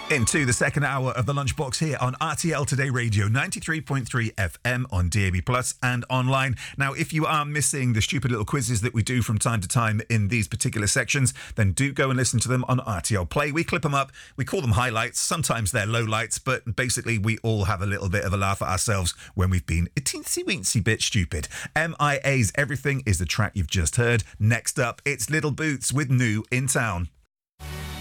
Into the second hour of the Lunchbox here on RTL Today Radio, 93.3 FM on DAB Plus and online. Now, if you are missing the stupid little quizzes that we do from time to time in these particular sections, then do go and listen to them on RTL Play. We clip them up, we call them highlights, sometimes they're lowlights, but basically we all have a little bit of a laugh at ourselves when we've been a teensy-weensy bit stupid. MIA's Everything is the track you've just heard. Next up, it's Little Boots with New in Town.